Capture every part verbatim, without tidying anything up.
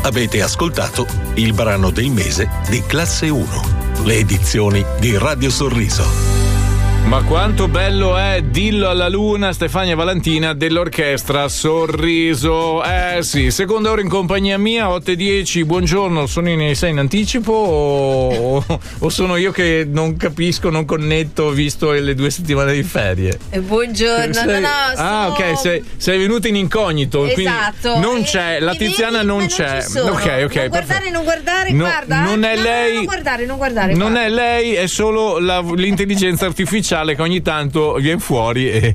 Avete ascoltato il brano del mese di Classe uno, le edizioni di Radio Sorriso. Ma quanto bello è Dillo alla Luna, Stefania Valentina dell'orchestra Sorriso. Eh sì, seconda ora in compagnia mia, otto e dieci. Buongiorno, sono in, sei in anticipo o, o sono io che non capisco, non connetto visto le due settimane di ferie? Eh, buongiorno, sei... no no sono... Ah ok, sei, sei venuta in incognito. Esatto. Non c'è, eh, la Tiziana non c'è. Non ok, ok. Non guardare, non guardare, no, guarda. Non è no, lei. No, non guardare, non guardare. Non guarda. è lei, è solo la, l'intelligenza artificiale che ogni tanto viene fuori e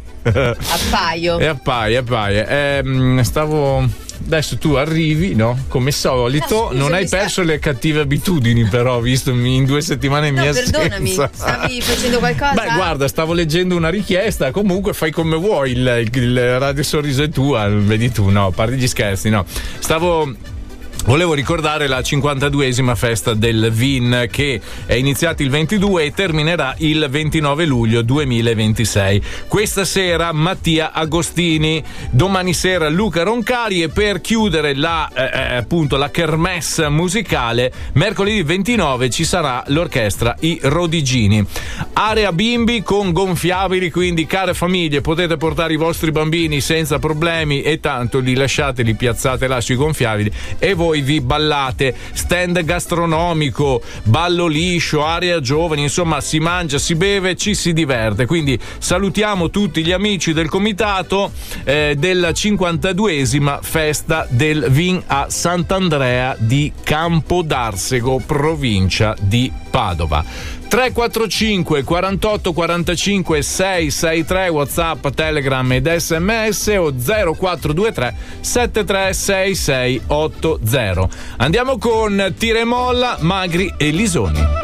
appaio e appaia, appaia. Eh, stavo adesso tu arrivi, no? Come solito, no, non hai sta... perso le cattive abitudini, però, visto in due settimane no, mia perdonami, assenza. stavi facendo qualcosa? Beh, guarda, stavo leggendo una richiesta, comunque fai come vuoi, il, il Radio Sorriso è tua, vedi tu, no, a parte gli scherzi, no. Stavo Volevo ricordare la cinquantaduesima festa del Vin che è iniziata il ventidue e terminerà il ventinove luglio duemilaventisei. Questa sera Mattia Agostini, domani sera Luca Roncari e per chiudere la eh, appunto la kermesse musicale mercoledì ventinove ci sarà l'orchestra I Rodigini. Area bimbi con gonfiabili, quindi care famiglie potete portare i vostri bambini senza problemi e tanto li lasciate, li piazzate là sui gonfiabili e voi vi ballate. Stand gastronomico, ballo liscio, area giovani, insomma si mangia, si beve, ci si diverte. Quindi salutiamo tutti gli amici del comitato eh, della cinquantaduesima festa del Vin a Sant'Andrea di Campodarsego, provincia di Padova. tre quattro cinque quarantotto quarantacinque sei sei tre WhatsApp, Telegram ed sms o zero quattro due tre sette tre sei sei otto zero. Andiamo con Tira e Molla, Magri e Lisoni.